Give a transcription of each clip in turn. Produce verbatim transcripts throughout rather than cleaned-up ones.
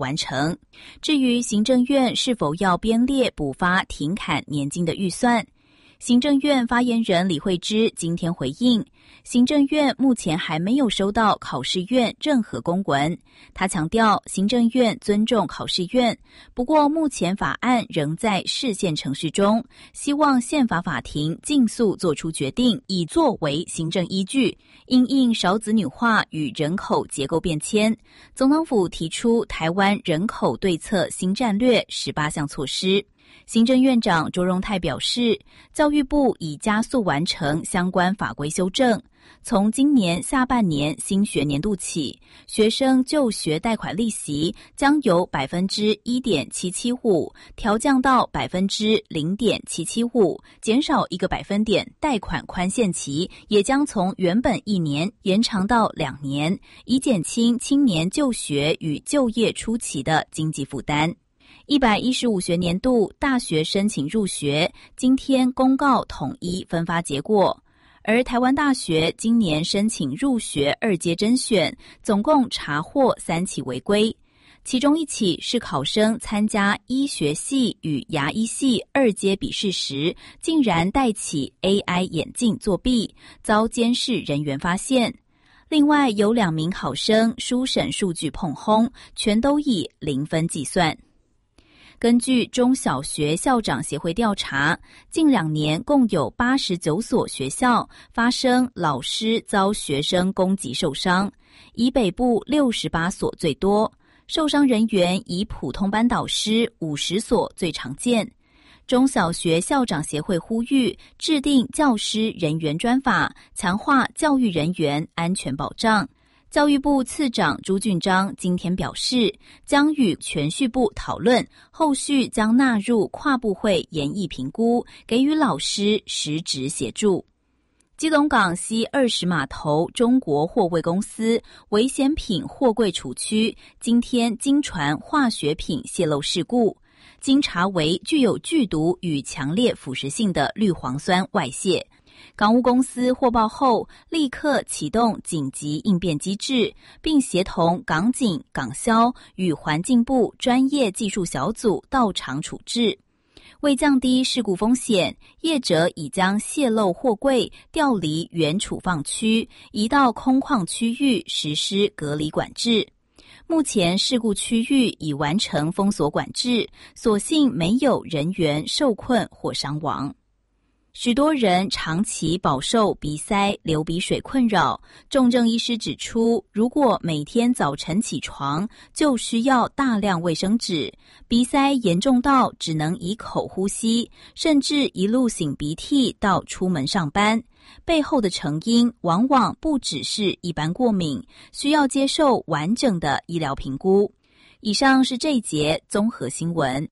完成。至于行政院是否要编列补发停砍年金的预算，行政院发言人李惠芝今天回应，行政院目前还没有收到考试院任何公文。他强调，行政院尊重考试院，不过目前法案仍在释宪程序中，希望宪法法庭尽速做出决定，以作为行政依据。因应少子女化与人口结构变迁，总统府提出台湾人口对策新战略十八项措施。行政院长卓荣泰表示，教育部已加速完成相关法规修正，从今年下半年新学年度起，学生就学贷款利息将由 百分之一点七七五 调降到 百分之零点七七五， 减少一个百分点，贷款宽限期也将从原本一年延长到两年，以减轻青年就学与就业初期的经济负担。一百一十五学年度大学申请入学今天公告统一分发结果，而台湾大学今年申请入学二阶甄选总共查获三起违规，其中一起是考生参加医学系与牙医系二阶笔试时竟然戴起 A I 眼镜作弊，遭监视人员发现。另外有两名考生书审数据碰轰，全都以零分计算。根据中小学校长协会调查，近两年共有八十九所学校发生老师遭学生攻击受伤，以北部六十八所最多，受伤人员以普通班导师五十所最常见。中小学校长协会呼吁制定教师人员专法，强化教育人员安全保障。教育部次长朱俊章今天表示，将与铨叙部讨论，后续将纳入跨部会研议评估，给予老师实质协助。基隆港西二十码头中国货柜公司危险品货柜储区今天经传化学品泄漏事故，经查为具有剧毒与强烈腐蚀性的氯磺酸外泄。港务公司获报后，立刻启动紧急应变机制，并协同港警、港消与环境部专业技术小组到场处置。为降低事故风险，业者已将泄漏货柜调离原储放区，移到空旷区域实施隔离管制。目前事故区域已完成封锁管制，所幸没有人员受困或伤亡。许多人长期饱受鼻塞、流鼻水困扰，重症医师指出，如果每天早晨起床就需要大量卫生纸，鼻塞严重到只能以口呼吸，甚至一路擤鼻涕到出门上班，背后的成因往往不只是一般过敏，需要接受完整的医疗评估。以上是这一节综合新闻。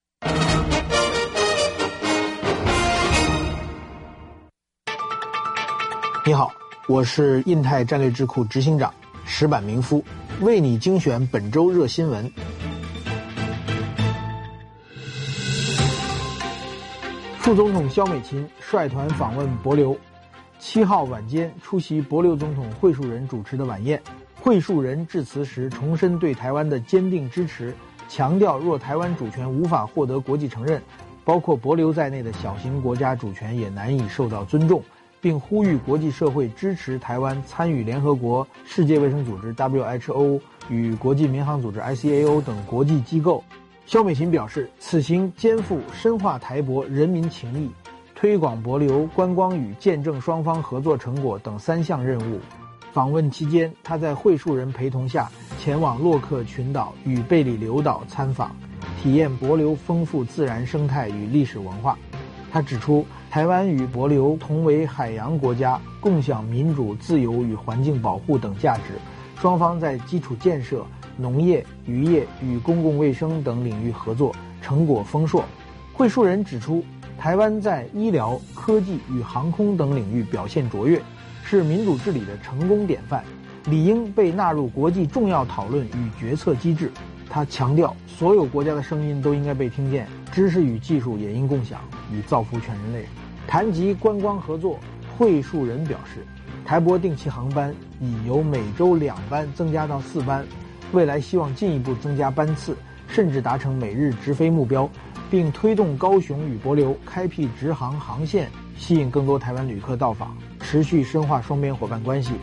你好，我是印太战略智库执行长石坂明夫，为你精选本周热新闻。副总统萧美琴率团访问帛琉，七号晚间出席帛琉总统惠恕仁主持的晚宴。惠恕仁致辞时重申对台湾的坚定支持，强调若台湾主权无法获得国际承认，包括帛琉在内的小型国家主权也难以受到尊重，并呼吁国际社会支持台湾参与联合国、世界卫生组织 W H O 与国际民航组织 I C A O 等国际机构。萧美琴表示，此行肩负深化台帛人民情谊、推广帛琉观光与见证双方合作成果等三项任务。访问期间，他在惠恕仁陪同下前往洛克群岛与贝里琉岛参访，体验帛琉丰富自然生态与历史文化。他指出，台湾与帛琉同为海洋国家，共享民主、自由与环境保护等价值，双方在基础建设、农业、渔业与公共卫生等领域合作，成果丰硕。惠恕仁指出，台湾在医疗、科技与航空等领域表现卓越，是民主治理的成功典范，理应被纳入国际重要讨论与决策机制。他强调，所有国家的声音都应该被听见，知识与技术也应共享，以造福全人类。谈及观光合作，惠恕仁表示，台帛定期航班已由每周两班增加到四班， 未来希望进一步增加班次，甚至达成每日直飞目标，并推动高雄与帛琉开辟直航航线，吸引更多台湾旅客到访，持续深化双边伙伴关系。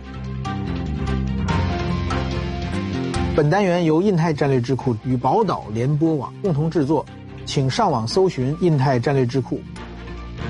本单元由印太战略智库与宝岛联播网共同制作，请上网搜寻印太战略智库。